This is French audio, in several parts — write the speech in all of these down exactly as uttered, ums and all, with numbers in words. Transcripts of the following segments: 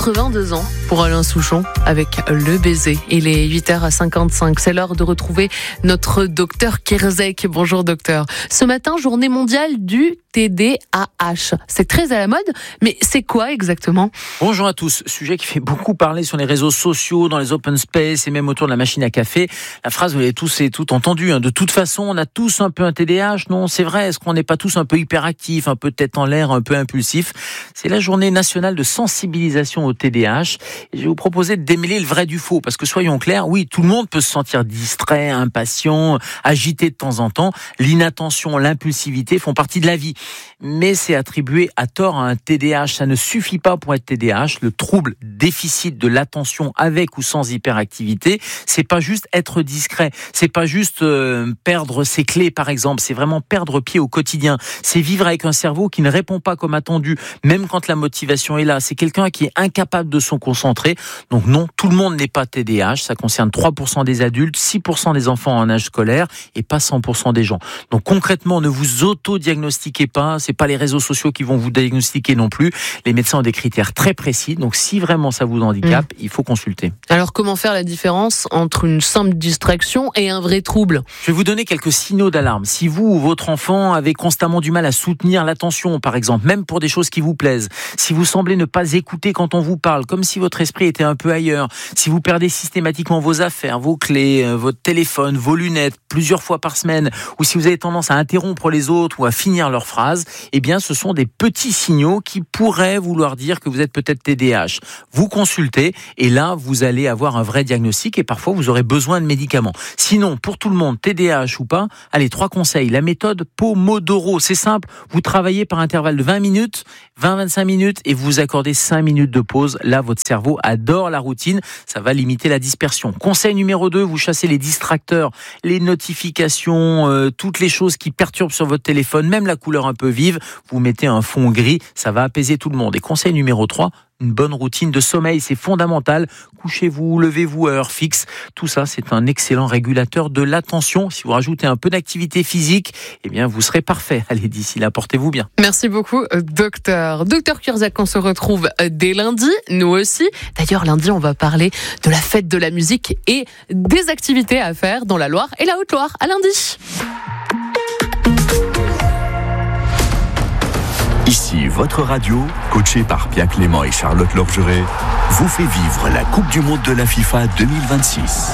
quatre-vingt-deux ans pour Alain Souchon avec Le Baiser. Il est huit heures cinquante-cinq. C'est l'heure de retrouver notre docteur Kierzek. Bonjour docteur. Ce matin, journée mondiale du T D A H. C'est très à la mode, mais c'est quoi exactement ? Bonjour à tous. Sujet qui fait beaucoup parler sur les réseaux sociaux, dans les open space et même autour de la machine à café. La phrase, vous l'avez tous et toutes entendu. Hein. De toute façon, on a tous un peu un T D A H. Non, c'est vrai. Est-ce qu'on n'est pas tous un peu hyperactifs, un peu tête en l'air, un peu impulsifs ? C'est la journée nationale de sensibilisation au T D A H. Et je vais vous proposer de démêler le vrai du faux. Parce que soyons clairs, oui, tout le monde peut se sentir distrait, impatient, agité de temps en temps. L'inattention, l'impulsivité font partie de la vie. Mais c'est attribué à tort à un T D A H. Ça ne suffit pas pour être T D A H. Le trouble déficit de l'attention avec ou sans hyperactivité, c'est pas juste être discret. C'est pas juste euh, perdre ses clés, par exemple. C'est vraiment perdre pied au quotidien. C'est vivre avec un cerveau qui ne répond pas comme attendu, même quand la motivation est là. C'est quelqu'un qui est incapable de se concentrer. Donc non, tout le monde n'est pas T D A H. Ça concerne trois pour cent des adultes, six pour cent des enfants en âge scolaire et pas cent pour cent des gens. Donc concrètement, ne vous auto-diagnostiquez pas. C'est pas les réseaux sociaux qui vont vous diagnostiquer non plus. Les médecins ont des critères très précis. Donc si vraiment ça vous handicape, mmh. il faut consulter. Alors comment faire la différence entre une simple distraction et un vrai trouble ? Je vais vous donner quelques signaux d'alarme. Si vous ou votre enfant avez constamment du mal à soutenir l'attention, par exemple, même pour des choses qui vous plaisent, si vous semblez ne pas écouter quand on vous parle, comme si votre esprit était un peu ailleurs, si vous perdez systématiquement vos affaires, vos clés, votre téléphone, vos lunettes plusieurs fois par semaine, ou si vous avez tendance à interrompre les autres ou à finir leurs phrases, eh bien ce sont des petits signaux qui pourraient vouloir dire que vous êtes peut-être T D A H. Vous consultez et là vous allez avoir un vrai diagnostic et parfois vous aurez besoin de médicaments. Sinon, pour tout le monde, T D A H ou pas, allez, trois conseils. La méthode Pomodoro, c'est simple, vous travaillez par intervalle de vingt minutes, vingt à vingt-cinq minutes et vous accordez cinq minutes de pause. Là, votre cerveau adore la routine, ça va limiter la dispersion. Conseil numéro deux, vous chassez les distracteurs, les notifications, euh, toutes les choses qui perturbent sur votre téléphone, même la couleur un peu vive, vous mettez un fond gris, ça va apaiser tout le monde. Et conseil numéro trois, une bonne routine de sommeil, c'est fondamental. Couchez-vous, levez-vous à heure fixe. Tout ça, c'est un excellent régulateur de l'attention. Si vous rajoutez un peu d'activité physique, eh bien, vous serez parfait. Allez, d'ici là, portez-vous bien. Merci beaucoup, docteur. Docteur Kierzek, on se retrouve dès lundi, nous aussi. D'ailleurs, lundi, on va parler de la fête de la musique et des activités à faire dans la Loire et la Haute-Loire. À lundi. Ici, votre radio, coachée par Pia Clément et Charlotte Lorgeret, vous fait vivre la Coupe du Monde de la FIFA deux mille vingt-six.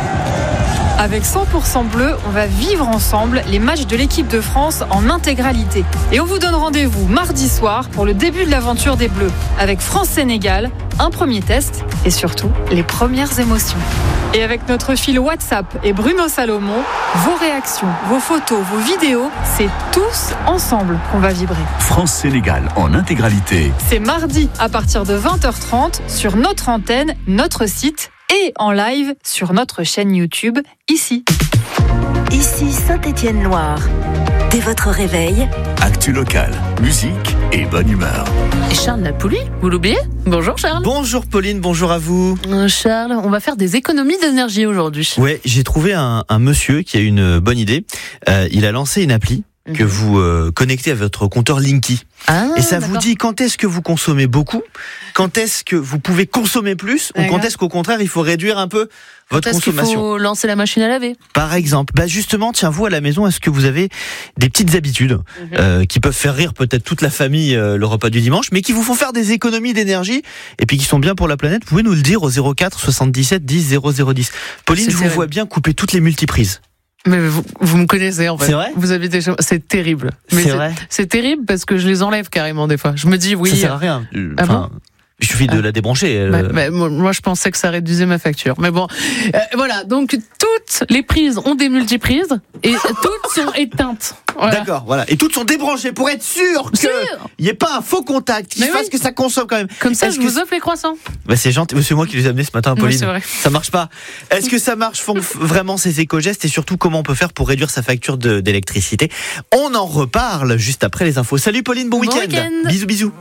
Avec cent pour cent bleu, on va vivre ensemble les matchs de l'équipe de France en intégralité. Et on vous donne rendez-vous mardi soir pour le début de l'aventure des Bleus, avec France-Sénégal, un premier test et surtout les premières émotions. Et avec notre fil WhatsApp et Bruno Salomon, vos réactions, vos photos, vos vidéos, c'est tous ensemble qu'on va vibrer. France-Sénégal en intégralité. C'est mardi à partir de vingt heures trente sur notre antenne, notre site et en live sur notre chaîne YouTube, ici. Ici Saint-Étienne-Loire. Dès votre réveil, actu local, musique et bonne humeur. Et Charles Napouli, vous l'oubliez ? Bonjour Charles. Bonjour Pauline, bonjour à vous. Euh, Charles, on va faire des économies d'énergie aujourd'hui. Ouais, j'ai trouvé un, un monsieur qui a une bonne idée. Euh, il a lancé une appli mmh. que vous euh, connectez à votre compteur Linky. Ah, et ça d'accord. vous dit quand est-ce que vous consommez beaucoup, quand est-ce que vous pouvez consommer plus, d'accord. ou quand est-ce qu'au contraire il faut réduire un peu votre quand consommation. Est-ce qu'il faut lancer la machine à laver ? Par exemple. Bah justement, tiens, vous à la maison, est-ce que vous avez des petites habitudes mmh. euh, qui peuvent faire rire peut-être toute la famille euh, le repas du dimanche, mais qui vous font faire des économies d'énergie et puis qui sont bien pour la planète ? Vous pouvez nous le dire au zéro quatre soixante-dix-sept dix zéro zéro dix. Pauline, c'est je vous vois bien couper toutes les multiprises. Mais vous, vous me connaissez en fait. C'est vrai ? Vous avez des choses, c'est terrible. Mais c'est, c'est vrai. C'est terrible parce que je les enlève carrément des fois. Je me dis oui. Ça sert à rien. Ah enfin, bon ? Il suffit de la débrancher. Elle... Bah, bah, moi, je pensais que ça réduisait ma facture. Mais bon, euh, voilà. Donc, toutes les prises ont des multiprises et toutes sont éteintes. Voilà. D'accord, voilà. Et toutes sont débranchées pour être sûr qu'il n'y ait pas un faux contact, qu'il fasse oui. que ça consomme quand même. Comme ça, Est-ce je que vous offre les croissants. Bah, c'est gentil. C'est moi qui les ai amenés ce matin, Pauline. Oui, c'est vrai. Ça marche pas. Est-ce que ça marche vraiment ces éco-gestes et surtout comment on peut faire pour réduire sa facture de, d'électricité ? On en reparle juste après les infos. Salut Pauline, bon, bon week-end. week-end. Bisous, bisous.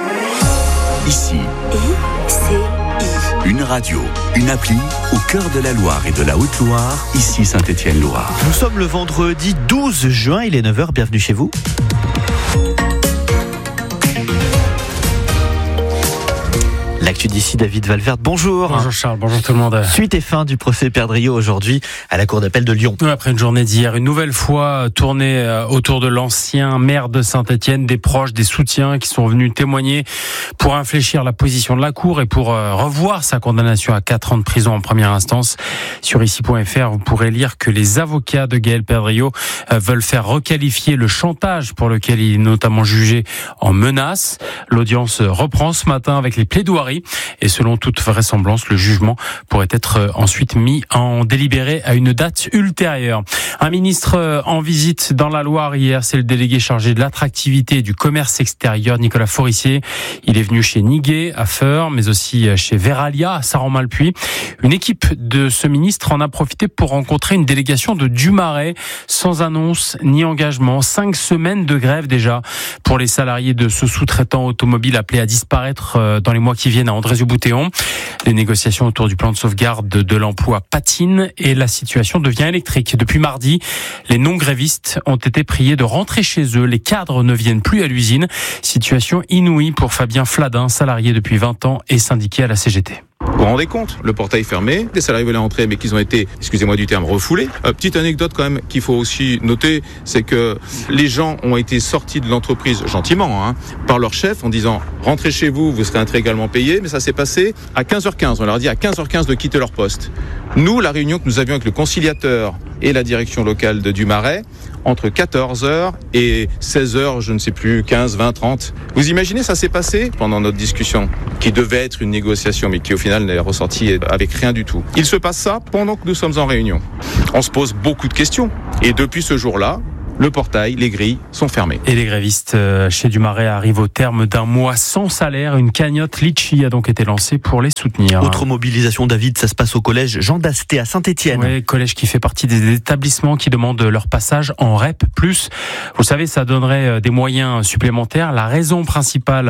Ici, I C I. Une radio, une appli au cœur de la Loire et de la Haute-Loire, ici Saint-Étienne-Loire. Nous sommes le vendredi douze juin, il est neuf heures, bienvenue chez vous. L'actu d'ici, David Valverde, bonjour. Bonjour Charles, bonjour tout le monde. Suite et fin du procès Perdriau aujourd'hui à la cour d'appel de Lyon. Après une journée d'hier, une nouvelle fois tournée autour de l'ancien maire de Saint-Étienne, des proches, des soutiens qui sont venus témoigner pour infléchir la position de la cour et pour revoir sa condamnation à quatre ans de prison en première instance. Sur ici point f r, vous pourrez lire que les avocats de Gaël Perdriau veulent faire requalifier le chantage pour lequel il est notamment jugé en menace. L'audience reprend ce matin avec les plaidoiries et selon toute vraisemblance, le jugement pourrait être ensuite mis en délibéré à une date ultérieure. Un ministre en visite dans la Loire hier, c'est le délégué chargé de l'attractivité et du commerce extérieur, Nicolas Forissier. Il est venu chez Niguet à Feurs, mais aussi chez Veralia à Saran-Malpuy. Une équipe de ce ministre en a profité pour rencontrer une délégation de Dumaret, sans annonce ni engagement. Cinq semaines de grève déjà pour les salariés de ce sous-traitant automobile appelé à disparaître dans les mois qui viennent à Andrézieux-Boutéon. Les négociations autour du plan de sauvegarde de l'emploi patinent et la situation devient électrique. Depuis mardi, les non-grévistes ont été priés de rentrer chez eux. Les cadres ne viennent plus à l'usine. Situation inouïe pour Fabien Fladin, salarié depuis vingt ans et syndiqué à la C G T. Vous vous rendez compte, le portail fermé, des salariés voulaient entrer mais qu'ils ont été, excusez-moi du terme, refoulés. Euh, petite anecdote quand même qu'il faut aussi noter, c'est que les gens ont été sortis de l'entreprise gentiment hein, par leur chef en disant rentrez chez vous, vous serez intégralement payés, mais ça s'est passé à quinze heures quinze. On leur a dit à quinze heures quinze de quitter leur poste. Nous, la réunion que nous avions avec le conciliateur et la direction locale de Dumaret, entre quatorze heures et seize heures, je ne sais plus, quinze, vingt, trente. Vous imaginez, ça s'est passé pendant notre discussion, qui devait être une négociation, mais qui au final n'est ressortie avec rien du tout. Il se passe ça pendant que nous sommes en réunion. On se pose beaucoup de questions. Et depuis ce jour-là, le portail, les grilles sont fermées. Et les grévistes chez Dumaret arrivent au terme d'un mois sans salaire. Une cagnotte Litchi a donc été lancée pour les soutenir. Autre mobilisation, David, ça se passe au collège Jean d'Asté à Saint-Étienne. Oui, collège qui fait partie des établissements qui demandent leur passage en R E P plus. Vous savez, ça donnerait des moyens supplémentaires. La raison principale,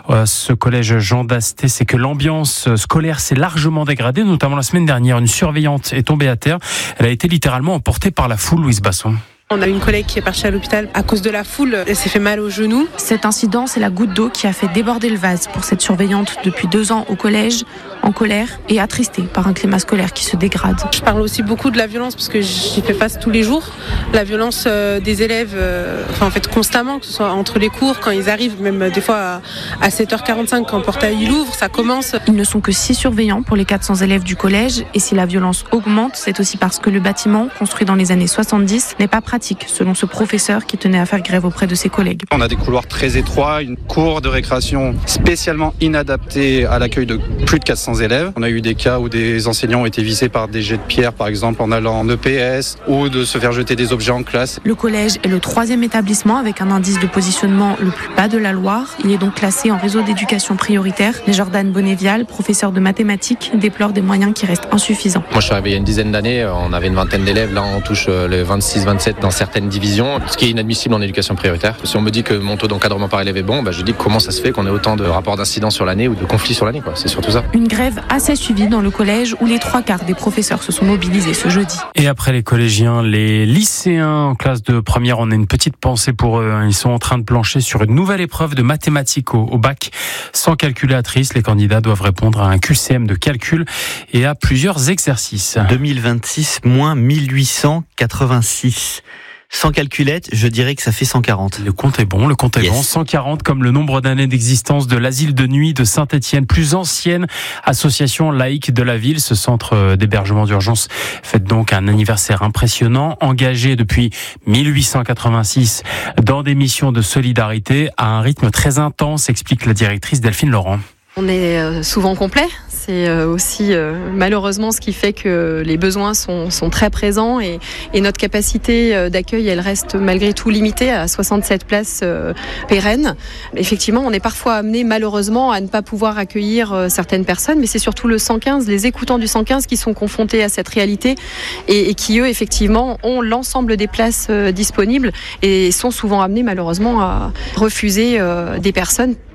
ce collège Jean d'Asté, c'est que l'ambiance scolaire s'est largement dégradée, notamment la semaine dernière. Une surveillante est tombée à terre. Elle a été littéralement emportée par la foule, Louise Basson. On a une collègue qui est partie à l'hôpital à cause de la foule. Elle s'est fait mal au genou. Cet incident, c'est la goutte d'eau qui a fait déborder le vase pour cette surveillante depuis deux ans au collège, en colère et attristée par un climat scolaire qui se dégrade. Je parle aussi beaucoup de la violence parce que j'y fais face tous les jours. La violence des élèves, enfin en fait constamment, que ce soit entre les cours, quand ils arrivent, même des fois à sept heures quarante-cinq quand le portail il ouvre, ça commence. Ils ne sont que six surveillants pour les quatre cents élèves du collège et si la violence augmente, c'est aussi parce que le bâtiment, construit dans les années soixante-dix, n'est pas pratique, selon ce professeur qui tenait à faire grève auprès de ses collègues. On a des couloirs très étroits, une cour de récréation spécialement inadaptée à l'accueil de plus de quatre cents élèves. On a eu des cas où des enseignants ont été visés par des jets de pierre, par exemple en allant en E P S, ou de se faire jeter des objets en classe. Le collège est le troisième établissement avec un indice de positionnement le plus bas de la Loire. Il est donc classé en réseau d'éducation prioritaire. Mais Jordan Bonnevial, professeur de mathématiques, déplore des moyens qui restent insuffisants. Moi je suis arrivé il y a une dizaine d'années, on avait une vingtaine d'élèves, là on touche les vingt-six vingt-sept dans certaines divisions, ce qui est inadmissible en éducation prioritaire. Si on me dit que mon taux d'encadrement par élève est bon, bah je dis comment ça se fait qu'on ait autant de rapports d'incidents sur l'année ou de conflits sur l'année, quoi. C'est surtout ça. Une grève assez suivie dans le collège où les trois quarts des professeurs se sont mobilisés ce jeudi. Et après les collégiens, les lycéens en classe de première, on a une petite pensée pour eux. Ils sont en train de plancher sur une nouvelle épreuve de mathématiques au, au bac. Sans calculatrice, les candidats doivent répondre à un Q C M de calcul et à plusieurs exercices. deux mille vingt-six moins mille huit cent quatre-vingt-six. Sans calculette, je dirais que ça fait cent quarante. Le compte est bon, le compte est yes. bon. cent quarante comme le nombre d'années d'existence de l'asile de nuit de Saint-Étienne, plus ancienne association laïque de la ville. Ce centre d'hébergement d'urgence fête donc un anniversaire impressionnant, engagé depuis mille huit cent quatre-vingt-six dans des missions de solidarité à un rythme très intense, explique la directrice Delphine Laurent. On est souvent complet, c'est aussi malheureusement ce qui fait que les besoins sont, sont très présents et, et notre capacité d'accueil elle reste malgré tout limitée à soixante-sept places pérennes. Effectivement, on est parfois amené malheureusement à ne pas pouvoir accueillir certaines personnes, mais c'est surtout le cent quinze, les écoutants du cent quinze qui sont confrontés à cette réalité et, et qui eux effectivement ont l'ensemble des places disponibles et sont souvent amenés malheureusement à refuser des personnes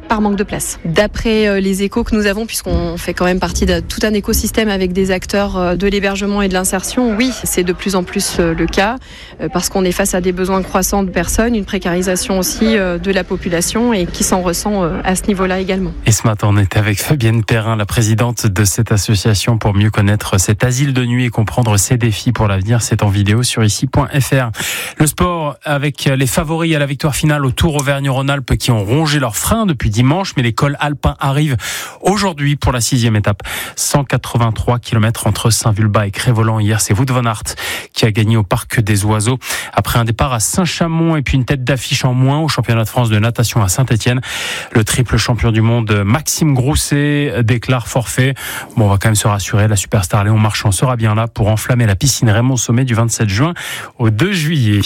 par manque de place. D'après les échos que nous avons, puisqu'on fait quand même partie de tout un écosystème avec des acteurs de l'hébergement et de l'insertion, oui, c'est de plus en plus le cas, parce qu'on est face à des besoins croissants de personnes, une précarisation aussi de la population et qui s'en ressent à ce niveau-là également. Et ce matin, on était avec Fabienne Perrin, la présidente de cette association, pour mieux connaître cet asile de nuit et comprendre ses défis pour l'avenir. C'est en vidéo sur ici point f r. Le sport avec les favoris à la victoire finale au Tour Auvergne-Rhône-Alpes qui ont rongé leurs freins depuis dimanche, mais les cols alpins arrivent aujourd'hui pour la sixième étape. cent quatre-vingt-trois kilomètres entre Saint-Vulbas et Crest-Voland. Hier, c'est Wout van Aert qui a gagné au Parc des Oiseaux après un départ à Saint-Chamond et puis une tête d'affiche en moins au championnat de France de natation à Saint-Étienne. Le triple champion du monde Maxime Grousset déclare forfait. Bon, on va quand même se rassurer, la superstar Léon Marchand sera bien là pour enflammer la piscine Raymond Sommet du vingt-sept juin au deux juillet.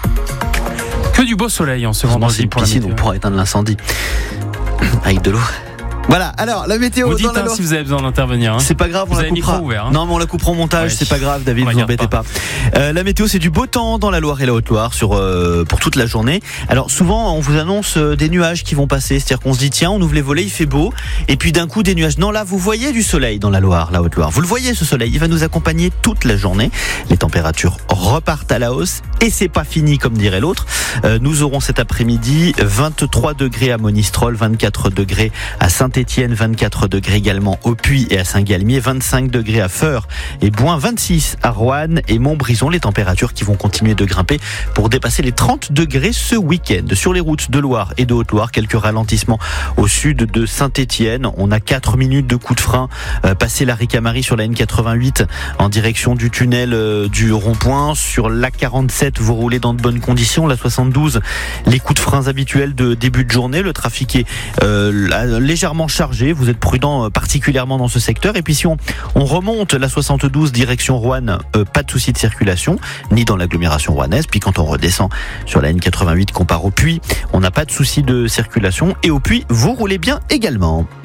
Que du beau soleil en ce vendredi pour la piscine, on pourra éteindre l'incendie avec de l'eau. Voilà, alors la météo. Vous dites dans la hein, Loire. si vous avez besoin d'intervenir. Hein. C'est pas grave, on vous la avez coupera. Micro ouvert, hein. Non, mais on la coupera au montage, ouais. C'est pas grave, David, vous embêtez pas. pas. Euh, la météo, c'est du beau temps dans la Loire et la Haute-Loire sur euh, pour toute la journée. Alors souvent, on vous annonce euh, des nuages qui vont passer, c'est-à-dire qu'on se dit tiens, on ouvre les volets, il fait beau, et puis d'un coup des nuages. Non, là, vous voyez du soleil dans la Loire, la Haute-Loire. Vous le voyez, ce soleil, il va nous accompagner toute la journée. Les températures repartent à la hausse et c'est pas fini, comme dirait l'autre. Euh, nous aurons cet après-midi vingt-trois degrés à Monistrol, vingt-quatre degrés à Saint-Étienne, vingt-quatre degrés également au Puy et à Saint-Galmier, vingt-cinq degrés à Feurs et Boin, vingt-six à Roanne et Montbrison. Les températures qui vont continuer de grimper pour dépasser les trente degrés ce week-end. Sur les routes de Loire et de Haute-Loire, quelques ralentissements au sud de Saint-Étienne. On a quatre minutes de coup de frein euh, passé la Ricamarie sur la N quatre-vingt-huit en direction du tunnel euh, du rond-point. Sur l'A quarante-sept, vous roulez dans de bonnes conditions. La soixante-douze, les coups de freins habituels de début de journée. Le trafic est euh, légèrement chargé. Vous êtes prudent particulièrement dans ce secteur. Et puis si on, on remonte la soixante-douze direction Roanne, euh, pas de souci de circulation, ni dans l'agglomération rouennaise. Puis quand on redescend sur la N quatre-vingt-huit qu'on part au Puy, on n'a pas de souci de circulation. Et au Puy, vous roulez bien également.